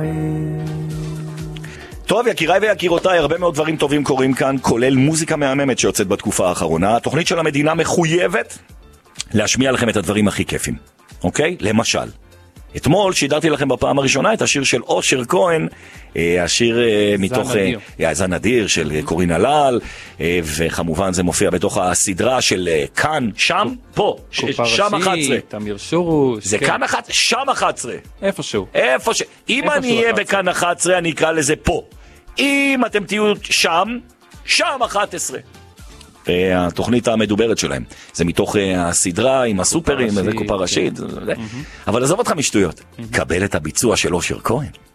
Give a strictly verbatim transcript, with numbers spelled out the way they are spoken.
טוב, יקיריי ויקירותיי, הרבה מאוד דברים טובים קורים כאן, כולל מוזיקה מהממת שיוצאת בתקופה האחרונה. התוכנית של המדינה מחויבת להשמיע לכם את הדברים הכי כיפים, אוקיי? למשל, אתמול שידרתי לכם בפעם הראשונה את השיר של אושר כהן, השיר מתוך זן אדיר של קורין הלל, וכמובן זה מופיע בתוך הסדרה של כאן, שם, פה, שם אחת עשרה. תמיר שורוש. זה כאן אחת עשרה, שם אחת עשרה. איפשהו. איפה ש... אם אני אהיה בכאן אחת עשרה, אני אקרא לזה פה. אם אתם תהיו שם, שם אחת עשרה. התוכנית המדוברת שלהם. זה מתוך הסדרה עם הסופרים, זה קופה ראשית. אבל עזוב אותך משטויות. קבל את הביצוע של אושר כהן.